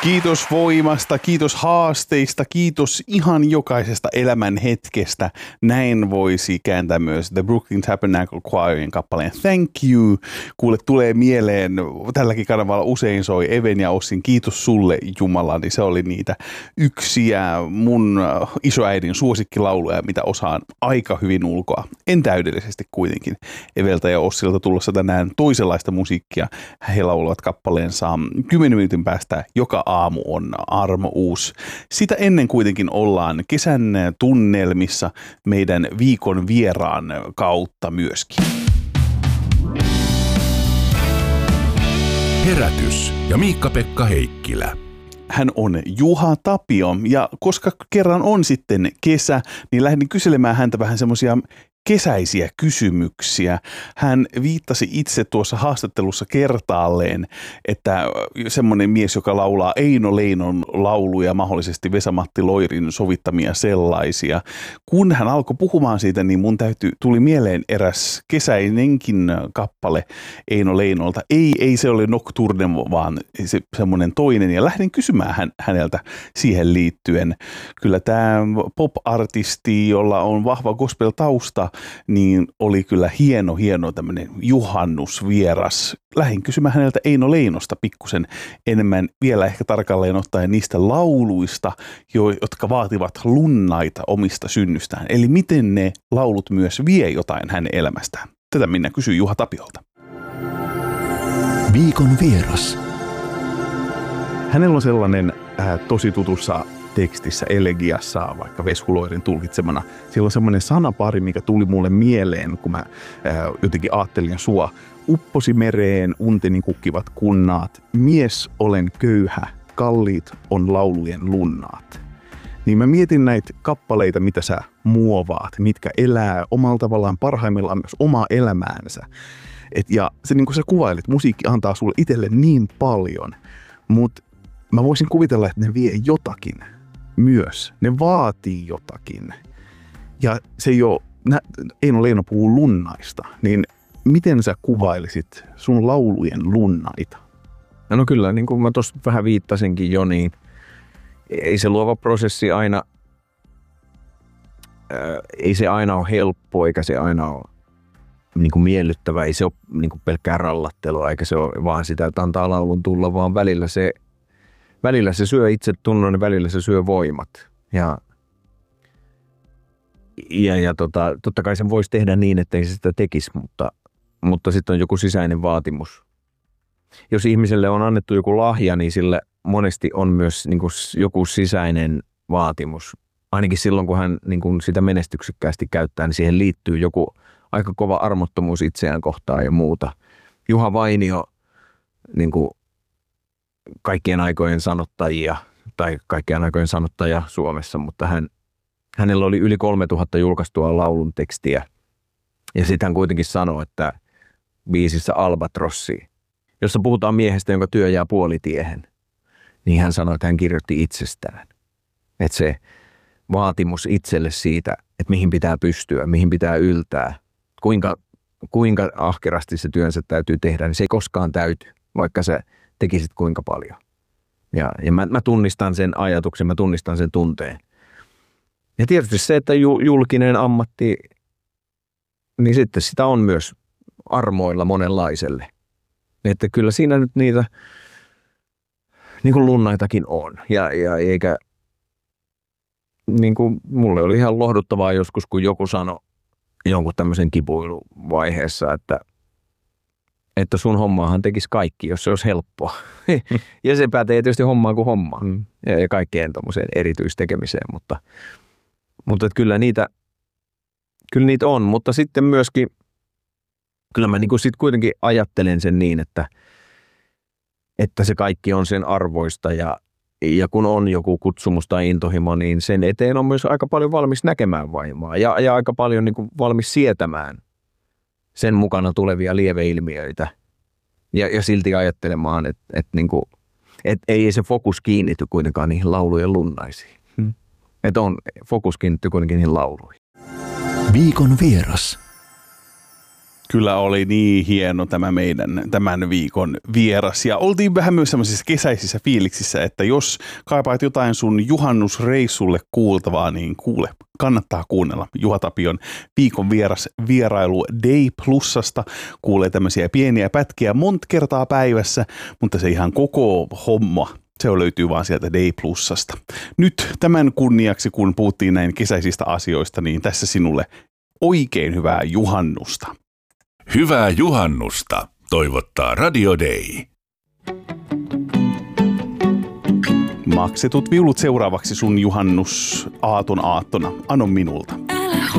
Kiitos voimasta, kiitos haasteista, kiitos ihan jokaisesta elämän hetkestä. Näin voisi kääntää myös The Brooklyn Tabernacle Choirin kappaleen Thank You. Kuule, tulee mieleen, tälläkin kanavalla usein soi Even ja Ossin Kiitos sulle Jumala, niin se oli niitä yksiä mun isoäidin suosikkilauluja, mitä osaan aika hyvin ulkoa. En täydellisesti kuitenkin. Eveltä ja Ossilta tulossa tänään toisenlaista musiikkia. He laulavat kappaleensa 10 minuutin päästä joka aamu on armouus. Sitä ennen kuitenkin ollaan kesän tunnelmissa meidän viikon vieraan kautta myöskin. Herätys ja Miikka-Pekka Heikkilä. Hän on Juha Tapio ja koska kerran on sitten kesä, niin lähdin kyselemään häntä vähän semmoisia kesäisiä kysymyksiä. Hän viittasi itse tuossa haastattelussa kertaalleen, että semmoinen mies, joka laulaa Eino Leinon lauluja, mahdollisesti Vesa-Matti Loirin sovittamia sellaisia. Kun hän alkoi puhumaan siitä, niin mun tuli mieleen eräs kesäinenkin kappale Eino Leinolta. Ei se ole Nocturne, vaan semmoinen toinen. Ja lähdin kysymään häneltä siihen liittyen. Kyllä tämä pop-artisti, jolla on vahva gospel-tausta, niin oli kyllä hieno tämmöinen juhannusvieras. Lähdin kysymään häneltä Eino Leinosta pikkusen enemmän vielä ehkä tarkalleen ottaen niistä lauluista, jotka vaativat lunnaita omista synnystään. Eli miten ne laulut myös vie jotain hänen elämästään. Tätä minä kysyin Juha Tapiolta. Viikon vieras. Hänellä on sellainen tosi tutussa tekstissä, elegiassa, vaikka Vesku Loirin tulkitsemana. Siellä on semmoinen sanapari, mikä tuli mulle mieleen, kun mä jotenkin ajattelin sua. Upposi mereen, unteni kukkivat kunnaat, mies olen köyhä, kalliit on laulujen lunnaat. Niin mä mietin näitä kappaleita, mitä sä muovaat, mitkä elää omalla tavallaan parhaimmillaan myös omaa elämäänsä. Ja se niin kuin sä kuvailit, musiikki antaa sulle itselle niin paljon, mutta mä voisin kuvitella, että ne vie jotakin myös. Ne vaatii jotakin. Ja se ei ole, Eino Leino puhuu lunnaista, niin miten sä kuvailisit sun laulujen lunnaita? No kyllä, niin kuin mä tuossa vähän viittasinkin jo, niin ei se luova prosessi aina, ei se aina ole helppo, eikä se aina ole niin kuin miellyttävä. Ei se ole niin kuin pelkkää rallattelua, eikä se ole vaan sitä, että antaa laulun tulla, vaan välillä se syö itsetunnon ja välillä se syö voimat. Ja totta kai sen voisi tehdä niin, ettei se sitä tekisi, mutta sitten on joku sisäinen vaatimus. Jos ihmiselle on annettu joku lahja, niin sille monesti on myös niin kuin joku sisäinen vaatimus. Ainakin silloin, kun hän niin kuin sitä menestyksekkäästi käyttää, niin siihen liittyy joku aika kova armottomuus itseään kohtaan ja muuta. Juha Vainio, niin kuin kaikkien aikojen sanottajia tai kaikkien aikojen sanottaja Suomessa, mutta hänellä oli yli 3000 julkaistua laulun tekstiä. Ja sitten hän kuitenkin sanoi, että biisissä Albatrossi, jossa puhutaan miehestä, jonka työ jää puolitiehen, niin hän sanoi, että hän kirjoitti itsestään. Että se vaatimus itselle siitä, että mihin pitää pystyä, mihin pitää yltää, kuinka ahkerasti se työnsä täytyy tehdä, niin se ei koskaan täyty, vaikka sä tekisit kuinka paljon. Ja mä tunnistan sen ajatuksen, mä tunnistan sen tunteen. Ja tietysti se, että julkinen ammatti, niin sitten sitä on myös armoilla monenlaiselle. Että kyllä siinä nyt niitä niin kuin lunnaitakin on. Ja eikä, niin kuin mulle oli ihan lohduttavaa joskus, kun joku sanoi jonkun tämmöisen kipuiluvaiheessa, että sun hommaahan tekisi kaikki, jos se olisi helppoa. Ja se pätee tietysti hommaan kuin hommaan ja kaikkeen tommoseen erityistekemiseen, mutta kyllä niitä on, mutta sitten myöskin kyllä mä niinku sit kuitenkin ajattelen sen niin, että se kaikki on sen arvoista ja kun on joku kutsumus tai intohimo, niin sen eteen on myös aika paljon valmis näkemään vaimaa ja aika paljon niinku valmis sietämään sen mukana tulevia lieveilmiöitä ja silti ajattelemaan, että ei se fokus kiinnity kuitenkaan niihin laulujen lunnaisiin. Että fokus kiinnittyy kuitenkin niihin lauluihin. Viikon vieras. Kyllä oli niin hieno tämä meidän tämän viikon vieras. Ja oltiin vähän myös sellaisissa kesäisissä fiiliksissä, että jos kaipaat jotain sun juhannusreissulle kuultavaa, niin kannattaa kuunnella Juha Tapion viikon vierailu Day Plusasta. Kuulee tämmöisiä pieniä pätkiä monta kertaa päivässä, mutta se ihan koko homma, se löytyy vaan sieltä Day Plusasta. Nyt tämän kunniaksi, kun puhuttiin näin kesäisistä asioista, niin tässä sinulle oikein hyvää juhannusta. Hyvää juhannusta toivottaa Radio Day. Maksetut viulut seuraavaksi sun juhannus aattona. Ano minulta.